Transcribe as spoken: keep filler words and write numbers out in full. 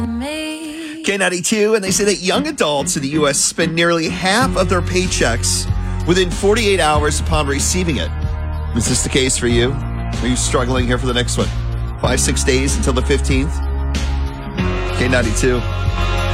K ninety-two, and they say that young adults in the U S spend nearly half of their paychecks within forty-eight hours upon receiving it. Is this the case for you? Are you struggling here for the next one? Five, six days until the fifteenth? K ninety-two.